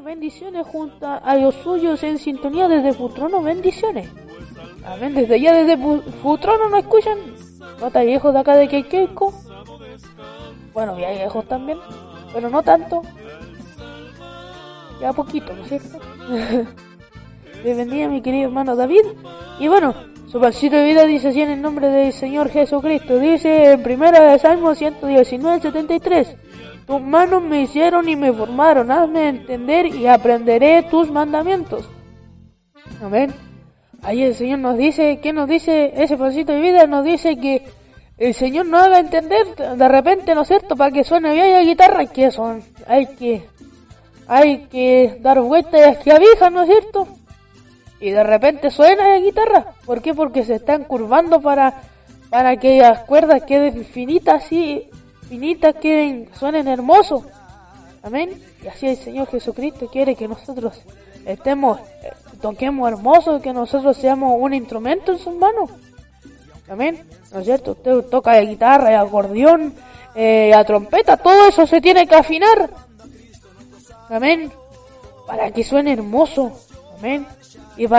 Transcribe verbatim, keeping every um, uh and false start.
bendiciones junto a los suyos en sintonía desde Futrono, bendiciones. Amén, desde allá desde Futrono nos escuchan. No tan viejos de acá de Queiqueco. Bueno, ya viejos también, pero no tanto. Ya poquito, ¿no es cierto? Le bendiga mi querido hermano David. Y bueno, su pancito de vida dice así en el nombre del Señor Jesucristo. Dice en primera de Salmo ciento diecinueve, setenta y tres. Tus manos me hicieron y me formaron. Hazme entender y aprenderé tus mandamientos. Amén. Ahí el Señor nos dice, ¿qué nos dice ese pancito de vida? Nos dice que el Señor nos haga entender de repente, ¿no es cierto? Para que suene bien la guitarra, que son, hay que, hay que dar vueltas y esclavijas, ¿no es cierto? Y de repente suena la guitarra. ¿Por qué? Porque se están curvando para, para que las cuerdas queden finitas, así, finitas, queden, suenen hermosos. Amén. Y así el Señor Jesucristo quiere que nosotros estemos, eh, toquemos hermosos, que nosotros seamos un instrumento en sus manos. Amén. ¿No es cierto? Usted toca la guitarra, el acordeón, eh, la trompeta, todo eso se tiene que afinar. Amén. Para que suene hermoso. Amén. Y para